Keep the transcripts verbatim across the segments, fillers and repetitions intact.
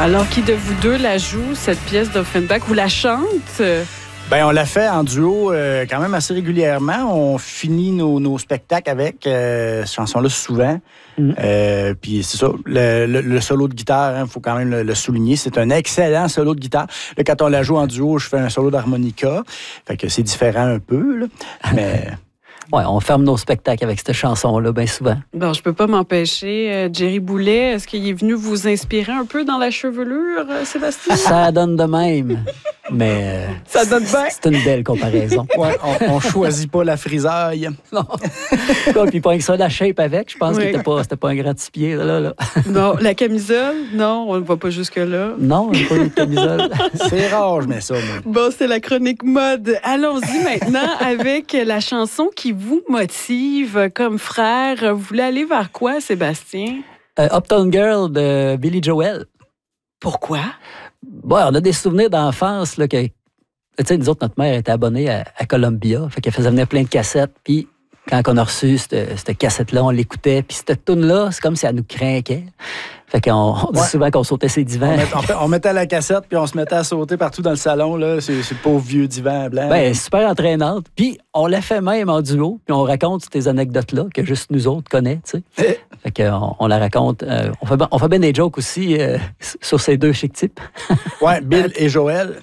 Alors, qui de vous deux la joue, cette pièce d'Offenbach? Vous la chante? Bien, on l'a fait en duo euh, quand même assez régulièrement. On finit nos, nos spectacles avec euh, cette chanson-là souvent. Mm. Euh, puis c'est ça, le, le, le solo de guitare, il hein, faut quand même le, le souligner. C'est un excellent solo de guitare. Là, quand on la joue en duo, je fais un solo d'harmonica. Fait que c'est différent un peu, là. Mais... Oui, on ferme nos spectacles avec cette chanson-là, bien souvent. Bon, je peux pas m'empêcher. Euh, Jerry Boulet, est-ce qu'il est venu vous inspirer un peu dans la chevelure, euh, Sébastien? Ça donne de même, mais... Ça donne bien. C'est une belle comparaison. Ouais, on, on choisit pas la frisaille. Non. Puis pas que ça, la shape avec, je pense oui. que c'était pas, c'était pas un grand petit pied, là, là. Non, la camisole? Non, on ne va pas jusque-là. Non, on n'a pas eu de camisole. C'est rare, je mets ça, moi. Bon, c'est la chronique mode. Allons-y maintenant avec la chanson qui vous motive comme frère. Vous voulez aller vers quoi, Sébastien? Euh, Uptown Girl de Billy Joel. Pourquoi? Bon, on a des souvenirs d'enfance, là, que... Tu sais, nous autres, notre mère était abonnée à, à Columbia, fait qu'elle faisait venir plein de cassettes, puis quand on a reçu cette, cette cassette-là, on l'écoutait, puis cette toune-là, c'est comme si elle nous craquait. Fait qu'on on dit ouais. souvent qu'on sautait ses divans. On, met, on, on mettait la cassette, puis on se mettait à sauter partout dans le salon, là. C'est, c'est le pauvre vieux divan blanc. Ben, super entraînante. Puis on l'a fait même en duo, puis on raconte ces anecdotes-là que juste nous autres connaissons, tu sais. Fait qu'on on la raconte. Euh, on, fait, on fait bien des jokes aussi euh, sur ces deux chic types. Ouais, Bill et Joël.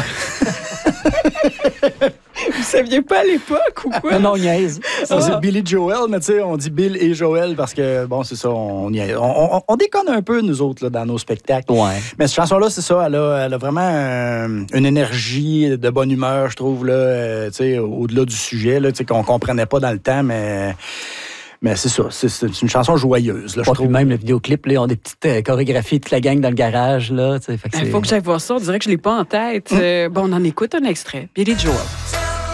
Vous saviez pas à l'époque ou quoi? Non, non, niaise. Ça, ah. C'est Billy Joel, mais tu sais, on dit Bill et Joël parce que, bon, c'est ça, on, y on, on, on déconne un peu, nous autres, là, dans nos spectacles. Ouais. Mais cette chanson-là, c'est ça, elle a, elle a vraiment euh, une énergie de bonne humeur, je trouve, là, euh, tu sais, au-delà du sujet, là, tu sais, qu'on comprenait pas dans le temps, mais... Mais c'est ça, c'est, c'est une chanson joyeuse, là, je ouais, trouve. Même le vidéoclip, là, on a des petites euh, chorégraphies de toute la gang dans le garage, là. Il faut que j'aille voir ça, on dirait que je l'ai pas en tête. Mm. Euh, bon, on en écoute un extrait. Billy Joel.